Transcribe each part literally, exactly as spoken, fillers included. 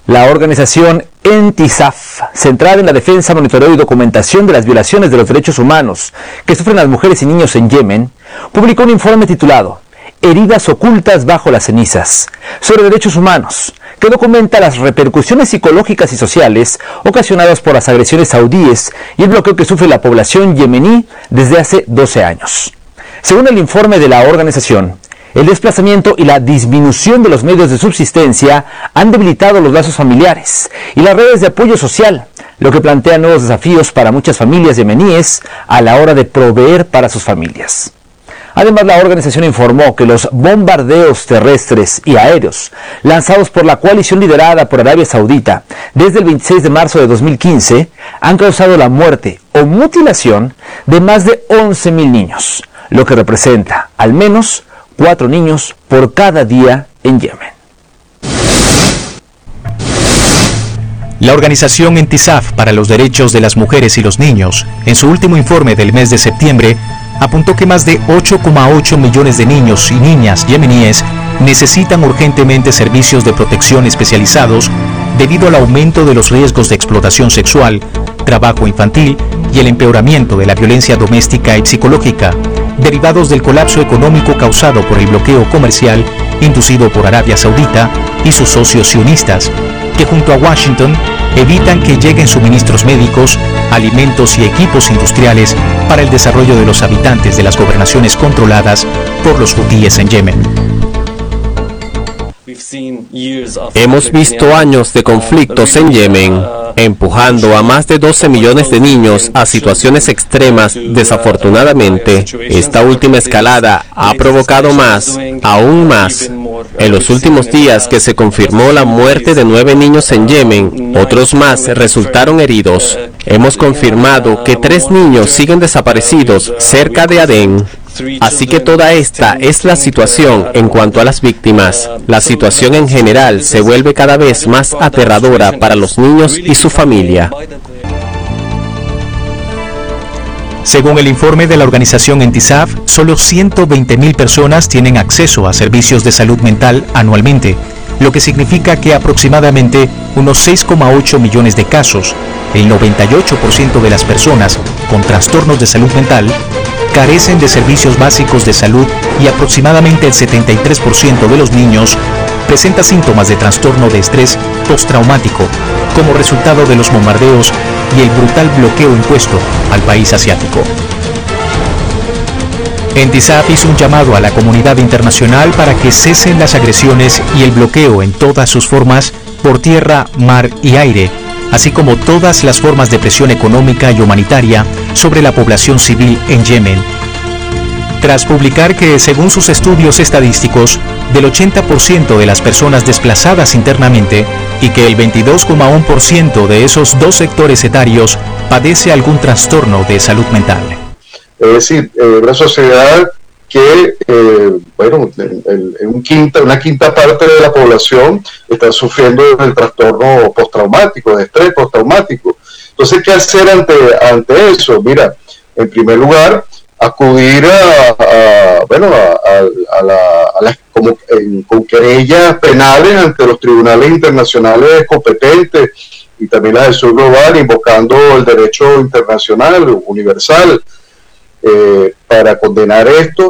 La organización Entisaf, centrada en la defensa, monitoreo y documentación de las violaciones de los derechos humanos que sufren las mujeres y niños en Yemen, publicó un informe titulado Heridas ocultas bajo las cenizas, sobre derechos humanos, que documenta las repercusiones psicológicas y sociales ocasionadas por las agresiones saudíes y el bloqueo que sufre la población yemení desde hace doce años. Según el informe de la organización, el desplazamiento y la disminución de los medios de subsistencia han debilitado los lazos familiares y las redes de apoyo social, lo que plantea nuevos desafíos para muchas familias yemeníes a la hora de proveer para sus familias. Además, la organización informó que los bombardeos terrestres y aéreos lanzados por la coalición liderada por Arabia Saudita desde el veintiséis de marzo de dos mil quince han causado la muerte o mutilación de más de once mil niños, lo que representa al menos cuatro niños por cada día en Yemen. La organización Entisaf para los derechos de las mujeres y los niños, en su último informe del mes de septiembre, apuntó que más de ocho coma ocho millones de niños y niñas yemeníes necesitan urgentemente servicios de protección especializados debido al aumento de los riesgos de explotación sexual, trabajo infantil y el empeoramiento de la violencia doméstica y psicológica, derivados del colapso económico causado por el bloqueo comercial inducido por Arabia Saudita y sus socios sionistas, que junto a Washington evitan que lleguen suministros médicos, alimentos y equipos industriales para el desarrollo de los habitantes de las gobernaciones controladas por los hutíes en Yemen. Hemos visto años de conflictos en Yemen, empujando a más de doce millones de niños a situaciones extremas. Desafortunadamente, esta última escalada ha provocado más, aún más. En los últimos días que se confirmó la muerte de nueve niños en Yemen, otros más resultaron heridos. Hemos confirmado que tres niños siguen desaparecidos cerca de Adén. Así que toda esta es la situación en cuanto a las víctimas. La situación en general se vuelve cada vez más aterradora para los niños y su familia. Según el informe de la organización Entisaf, solo ciento veinte mil personas tienen acceso a servicios de salud mental anualmente, lo que significa que aproximadamente unos seis coma ocho millones de casos, el noventa y ocho por ciento de las personas con trastornos de salud mental, carecen de servicios básicos de salud y aproximadamente el setenta y tres por ciento de los niños presenta síntomas de trastorno de estrés postraumático como resultado de los bombardeos y el brutal bloqueo impuesto al país asiático. Entisaf hizo un llamado a la comunidad internacional para que cesen las agresiones y el bloqueo en todas sus formas por tierra, mar y aire, así como todas las formas de presión económica y humanitaria sobre la población civil en Yemen. Tras publicar que, según sus estudios estadísticos, del ochenta por ciento de las personas desplazadas internamente y que el veintidós coma uno por ciento de esos dos sectores etarios padece algún trastorno de salud mental. Es decir, eh, una sociedad que, eh, bueno, en, en, en un quinta, una quinta parte de la población está sufriendo el trastorno postraumático, de estrés postraumático. Entonces, ¿qué hacer ante, ante eso? Mira, en primer lugar, acudir a, a bueno, a, a, a, la, a las como, en, con querellas penales ante los tribunales internacionales competentes y también la del Sur Global, invocando el derecho internacional universal eh, para condenar esto.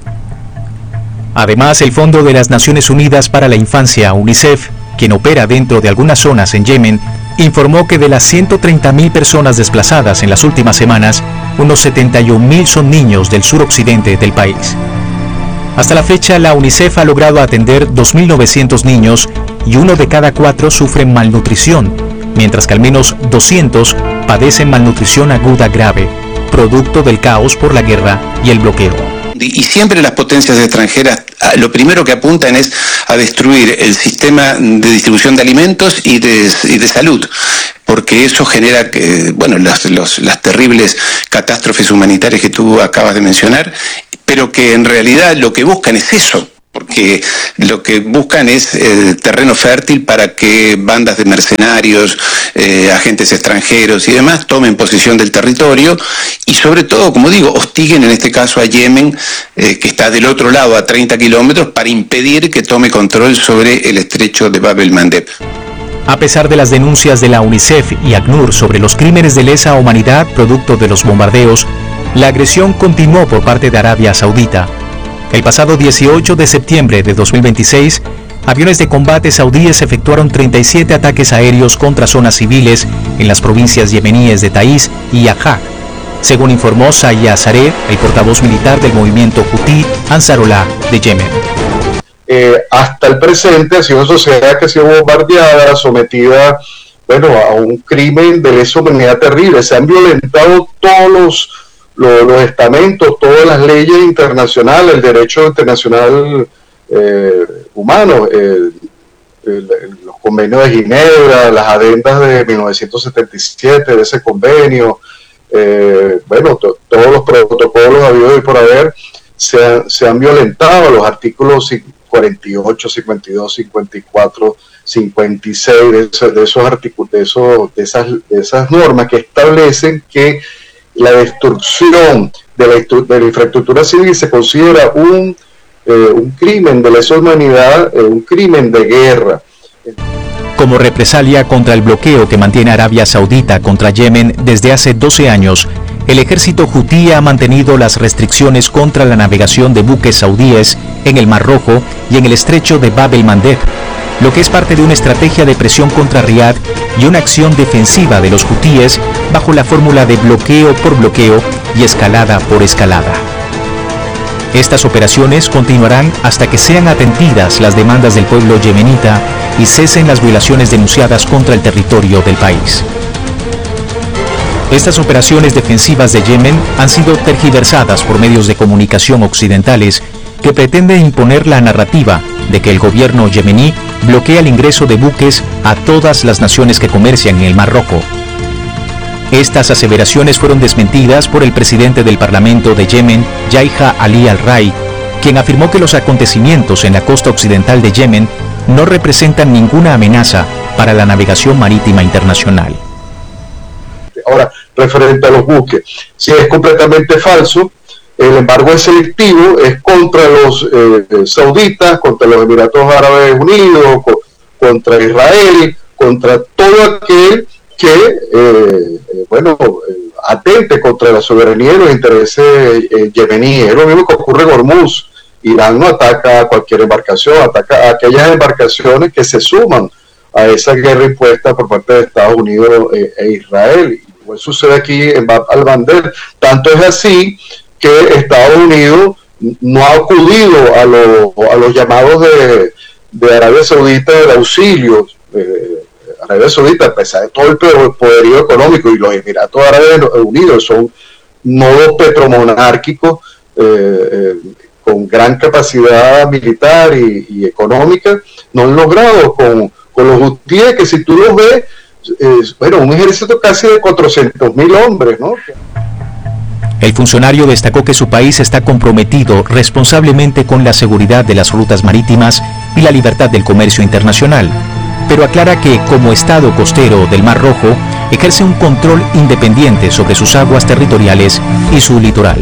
Además, el Fondo de las Naciones Unidas para la Infancia, UNICEF, quien opera dentro de algunas zonas en Yemen, informó que de las ciento treinta mil personas desplazadas en las últimas semanas, unos setenta y un mil son niños del suroccidente del país. Hasta la fecha, la UNICEF ha logrado atender dos mil novecientos niños y uno de cada cuatro sufre malnutrición, mientras que al menos doscientos padecen malnutrición aguda grave, producto del caos por la guerra y el bloqueo. Y siempre las potencias extranjeras lo primero que apuntan es a destruir el sistema de distribución de alimentos y de, y de salud, porque eso genera que, bueno, las, los, las terribles catástrofes humanitarias que tú acabas de mencionar, pero que en realidad lo que buscan es eso. Porque lo que buscan es eh, terreno fértil para que bandas de mercenarios, eh, agentes extranjeros y demás tomen posesión del territorio y sobre todo, como digo, hostiguen en este caso a Yemen, eh, que está del otro lado a treinta kilómetros, para impedir que tome control sobre el estrecho de Bab el Mandeb. A pesar de las denuncias de la UNICEF y ACNUR sobre los crímenes de lesa humanidad producto de los bombardeos, la agresión continuó por parte de Arabia Saudita. El pasado dieciocho de septiembre de dos mil veintiséis, aviones de combate saudíes efectuaron treinta y siete ataques aéreos contra zonas civiles en las provincias yemeníes de Taiz y Ajaj, según informó Zahia Zareh, el portavoz militar del movimiento Houthi Ansarullah de Yemen. Eh, hasta el presente ha sido una sociedad que ha sido bombardeada, sometida, bueno, a un crimen de lesa humanidad terrible. Se han violentado todos los, los, los estamentos, todas las leyes internacionales, el derecho internacional eh, humano, eh, el, los convenios de Ginebra, las adendas de mil novecientos setenta y siete de ese convenio, eh, bueno, to, todos los protocolos habidos y por haber se, han, se han violentado, los artículos cuarenta y ocho, cincuenta y dos, cincuenta y cuatro, cincuenta y seis de esos, de esos artículos, de, esos, de, esas, de esas normas que establecen que la destrucción de la, de la infraestructura civil se considera un, eh, un crimen de lesa humanidad, eh, un crimen de guerra. Como represalia contra el bloqueo que mantiene Arabia Saudita contra Yemen desde hace doce años, el ejército hutí ha mantenido las restricciones contra la navegación de buques saudíes en el Mar Rojo y en el estrecho de Bab el-Mandeb, lo que es parte de una estrategia de presión contra Riad y una acción defensiva de los hutíes bajo la fórmula de bloqueo por bloqueo y escalada por escalada. Estas operaciones continuarán hasta que sean atendidas las demandas del pueblo yemenita y cesen las violaciones denunciadas contra el territorio del país. Estas operaciones defensivas de Yemen han sido tergiversadas por medios de comunicación occidentales que pretenden imponer la narrativa de que el gobierno yemení bloquea el ingreso de buques a todas las naciones que comercian en el Mar Rojo. Estas aseveraciones fueron desmentidas por el presidente del Parlamento de Yemen, Yahya Ali al-Rai, quien afirmó que los acontecimientos en la costa occidental de Yemen no representan ninguna amenaza para la navegación marítima internacional. Ahora, referente a los buques, si es completamente falso, el embargo es selectivo, es contra los eh, sauditas, contra los Emiratos Árabes Unidos, co contra Israel, contra todo aquel que, eh, eh, bueno, eh, atente contra la soberanía y los intereses eh, yemeníes. Es lo mismo que ocurre en Hormuz. Irán no ataca a cualquier embarcación, ataca a aquellas embarcaciones que se suman a esa guerra impuesta por parte de Estados Unidos eh, e Israel. Igual sucede aquí en Bab al-Mandeb. Tanto es así que Estados Unidos no ha acudido a, lo, a los llamados de, de Arabia Saudita del auxilio. Eh, Arabia Saudita, a pesar de todo el poderío económico, y los Emiratos Árabes Unidos son nodos petromonárquicos eh, eh, con gran capacidad militar y, y económica, no han logrado con, con los hutíes, que si tú los ves, eh, bueno, un ejército casi de cuatrocientos mil hombres, ¿no? El funcionario destacó que su país está comprometido responsablemente con la seguridad de las rutas marítimas y la libertad del comercio internacional, pero aclara que, como Estado costero del Mar Rojo, ejerce un control independiente sobre sus aguas territoriales y su litoral.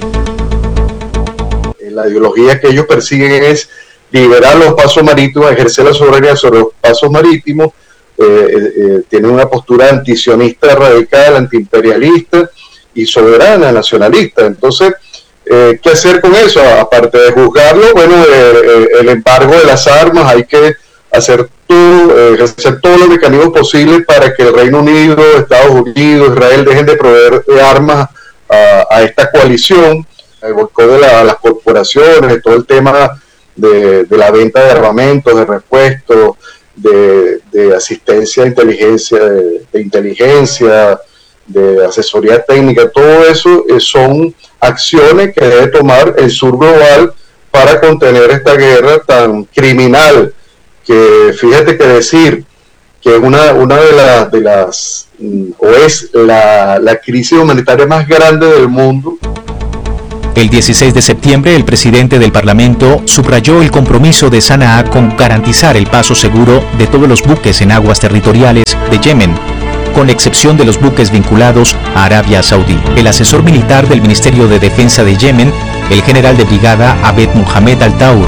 La ideología que ellos persiguen es liberar los pasos marítimos, ejercer la soberanía sobre los pasos marítimos, eh, eh, tienen una postura antisionista radical, antiimperialista y soberana, nacionalista. Entonces, eh, ¿qué hacer con eso? Aparte de juzgarlo, bueno, eh, el embargo de las armas, hay que hacer todo, eh, hacer todos los mecanismos posibles para que el Reino Unido, Estados Unidos, Israel dejen de proveer de armas a, a esta coalición, el boicot de la, las corporaciones, todo el tema de, de la venta de armamentos, de repuestos, de, de asistencia de inteligencia, de, de inteligencia, de asesoría técnica. Todo eso eh, son acciones que debe tomar el sur global para contener esta guerra tan criminal, que fíjate que decir que es una, una de, la, de las, o es la, la crisis humanitaria más grande del mundo. El dieciséis de septiembre, el presidente del Parlamento subrayó el compromiso de Sanaa con garantizar el paso seguro de todos los buques en aguas territoriales de Yemen, con excepción de los buques vinculados a Arabia Saudí. El asesor militar del Ministerio de Defensa de Yemen, el general de brigada Abed Mohamed Al-Taur,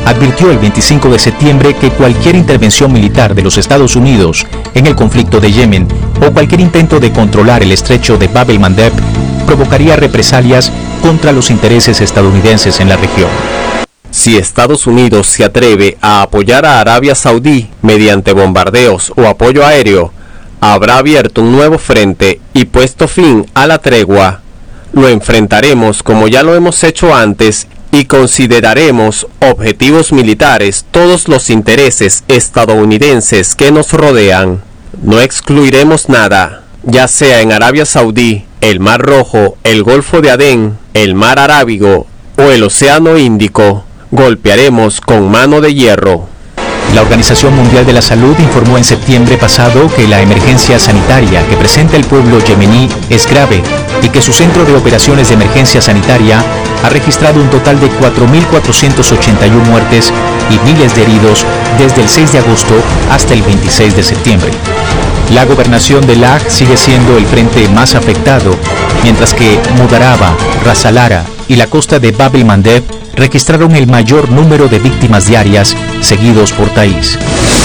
advirtió el veinticinco de septiembre que cualquier intervención militar de los Estados Unidos en el conflicto de Yemen o cualquier intento de controlar el estrecho de Bab el-Mandeb provocaría represalias contra los intereses estadounidenses en la región. Si Estados Unidos se atreve a apoyar a Arabia Saudí mediante bombardeos o apoyo aéreo, habrá abierto un nuevo frente y puesto fin a la tregua. Lo enfrentaremos como ya lo hemos hecho antes y consideraremos objetivos militares todos los intereses estadounidenses que nos rodean. No excluiremos nada, ya sea en Arabia Saudí, el Mar Rojo, el Golfo de Adén, el Mar Arábigo o el Océano Índico. Golpearemos con mano de hierro. La Organización Mundial de la Salud informó en septiembre pasado que la emergencia sanitaria que presenta el pueblo yemení es grave y que su centro de operaciones de emergencia sanitaria ha registrado un total de cuatro mil cuatrocientas ochenta y una muertes y miles de heridos desde el seis de agosto hasta el veintiséis de septiembre. La gobernación de Laj sigue siendo el frente más afectado, mientras que Mudaraba, Ras Al-Hara y la costa de Bab el-Mandeb registraron el mayor número de víctimas diarias, seguidos por Taiz.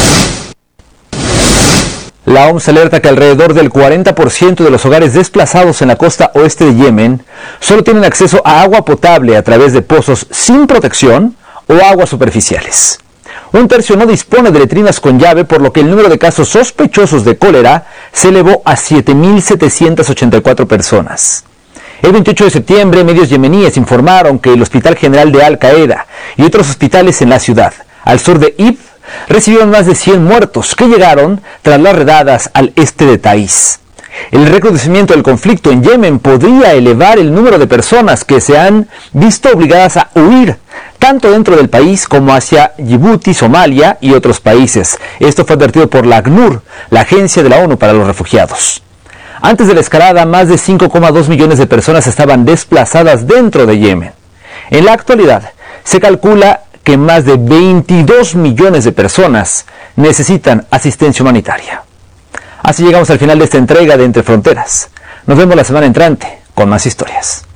La O M S alerta que alrededor del cuarenta por ciento de los hogares desplazados en la costa oeste de Yemen solo tienen acceso a agua potable a través de pozos sin protección o aguas superficiales. Un tercio no dispone de letrinas con llave, por lo que el número de casos sospechosos de cólera se elevó a siete mil setecientas ochenta y cuatro personas. El veintiocho de septiembre, medios yemeníes informaron que el Hospital General de Al-Qaeda y otros hospitales en la ciudad, al sur de Ib, recibieron más de cien muertos que llegaron tras las redadas al este de Taiz. El recrudecimiento del conflicto en Yemen podría elevar el número de personas que se han visto obligadas a huir, tanto dentro del país como hacia Djibouti, Somalia y otros países. Esto fue advertido por la ACNUR, la Agencia de la ONU para los Refugiados. Antes de la escalada, más de cinco coma dos millones de personas estaban desplazadas dentro de Yemen. En la actualidad, se calcula que más de veintidós millones de personas necesitan asistencia humanitaria. Así llegamos al final de esta entrega de Entre Fronteras. Nos vemos la semana entrante con más historias.